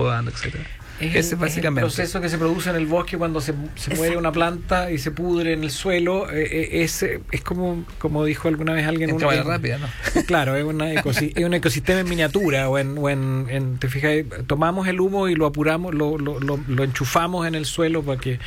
rodando, etcétera. Es el proceso que se produce en el bosque cuando se muere una planta y se pudre en el suelo. Es como dijo alguna vez alguien, una cámara rápida, ¿no? Claro, es un ecosistema en miniatura. Te fijas, tomamos el humo y lo apuramos, lo enchufamos en el suelo para que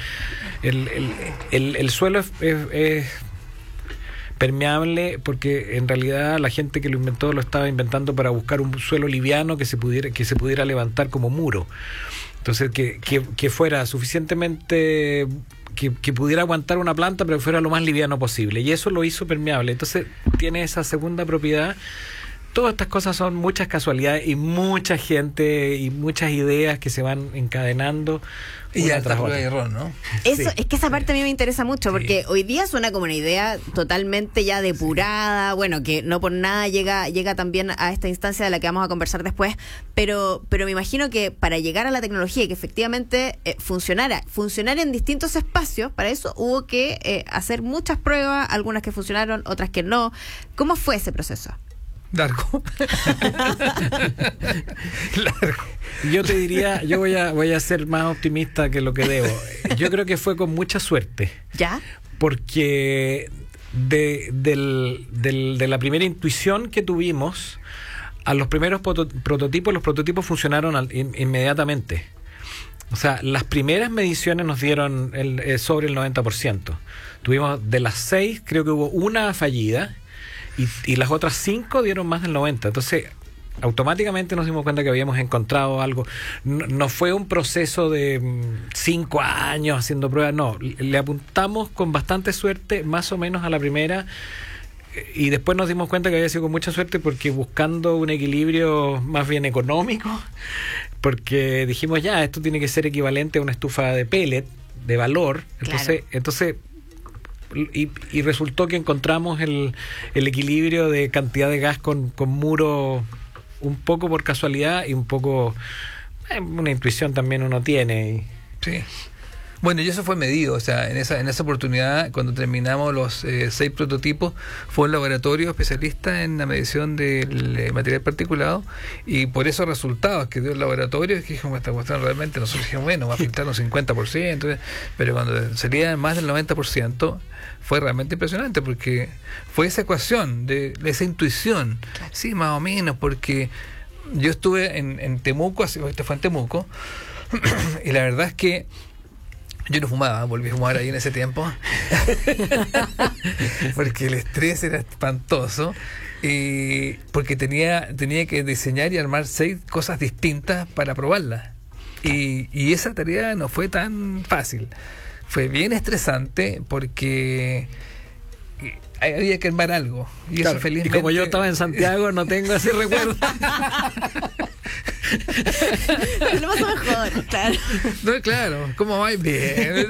el suelo es permeable, porque en realidad la gente que lo inventó lo estaba inventando para buscar un suelo liviano que se pudiera levantar como muro. Entonces, que fuera suficientemente, que pudiera aguantar una planta, pero que fuera lo más liviano posible. Y eso lo hizo permeable. Entonces, tiene esa segunda propiedad. Todas estas cosas son muchas casualidades y mucha gente y muchas ideas que se van encadenando. Y hasta prueba y error, ¿no? Eso, sí. Es que esa parte a mí me interesa mucho, porque hoy día suena como una idea totalmente ya depurada, bueno, que no por nada llega también a esta instancia de la que vamos a conversar después, pero me imagino que para llegar a la tecnología y que efectivamente funcionara en distintos espacios, para eso hubo que hacer muchas pruebas, algunas que funcionaron, otras que no. ¿Cómo fue ese proceso? Largo. Yo te diría, yo voy a ser más optimista que lo que debo. Yo creo que fue con mucha suerte. ¿Ya? Porque de la primera intuición que tuvimos a los primeros prototipos, los prototipos funcionaron inmediatamente. O sea, las primeras mediciones nos dieron sobre el 90%. Tuvimos de las 6, creo que hubo una fallida. Y las otras 5 dieron más del 90%. Entonces, automáticamente nos dimos cuenta que habíamos encontrado algo. No fue un proceso de 5 años haciendo pruebas, no. Le apuntamos con bastante suerte, más o menos a la primera, y después nos dimos cuenta que había sido con mucha suerte, porque buscando un equilibrio más bien económico, porque dijimos, esto tiene que ser equivalente a una estufa de pellet de valor. Entonces y resultó que encontramos el equilibrio de cantidad de gas con muro, un poco por casualidad y un poco una intuición también uno tiene. Sí. Bueno, y eso fue medido, o sea, en esa oportunidad, cuando terminamos los 6 prototipos, fue un laboratorio especialista en la medición del material particulado, y por esos resultados que dio el laboratorio, es que dijimos, esta cuestión realmente, nosotros dijimos, bueno, va a filtrar un 50%, pero cuando salía más del 90%, fue realmente impresionante, porque fue esa ecuación, de esa intuición, sí, más o menos, porque yo estuve en Temuco, este fue en Temuco, y la verdad es que yo no fumaba, volví a fumar ahí en ese tiempo porque el estrés era espantoso, y porque tenía que diseñar y armar 6 cosas distintas para probarlas, y esa tarea no fue tan fácil, fue bien estresante porque había que armar algo, y claro, eso felizmente... Y como yo estaba en Santiago, no tengo ese recuerdo. Lo pasó mejor, claro. No, claro, ¿cómo va? Bien.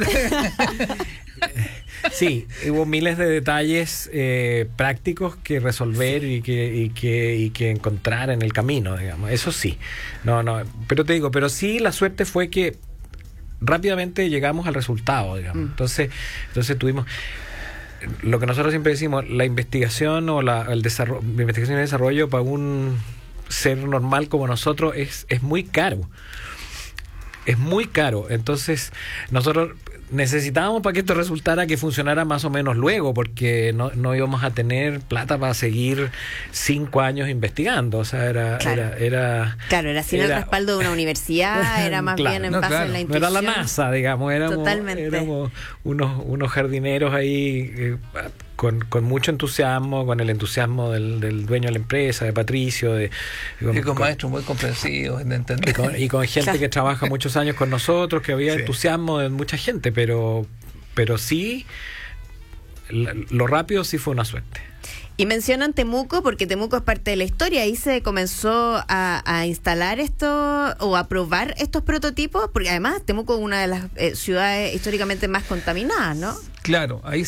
Sí, hubo miles de detalles prácticos que resolver y que encontrar en el camino, digamos. Eso sí. No, pero te digo, pero sí, la suerte fue que rápidamente llegamos al resultado, digamos. Entonces tuvimos lo que nosotros siempre decimos, la investigación o el desarrollo, la investigación y el desarrollo para un ser normal como nosotros es muy caro. Es muy caro. Entonces, nosotros necesitábamos, para que esto resultara, que funcionara más o menos luego, porque no íbamos a tener plata para seguir 5 años investigando. O sea, era sin el respaldo de una universidad, era más bien en base a la intuición. No era la NASA, digamos, éramos unos jardineros ahí con mucho entusiasmo, con el entusiasmo del dueño de la empresa, de Patricio, y con maestros muy comprensivos de entender. Y con gente que trabaja muchos años con nosotros, que había entusiasmo de mucha gente, pero sí, lo rápido sí fue una suerte. Y mencionan Temuco porque Temuco es parte de la historia. Ahí se comenzó a instalar esto o a probar estos prototipos, porque además Temuco es una de las ciudades históricamente más contaminadas, ¿no? Claro, ahí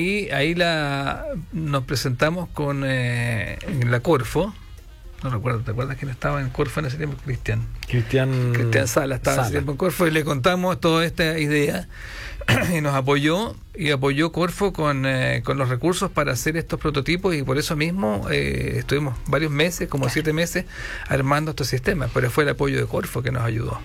nos presentamos con la Corfo. No recuerdo, ¿te acuerdas quién estaba en Corfo en ese tiempo? Cristian Sala estaba en ese tiempo en Corfo, y le contamos toda esta idea y nos apoyó Corfo con los recursos para hacer estos prototipos, y por eso mismo estuvimos varios meses, como 7 meses, armando estos sistemas, pero fue el apoyo de Corfo que nos ayudó.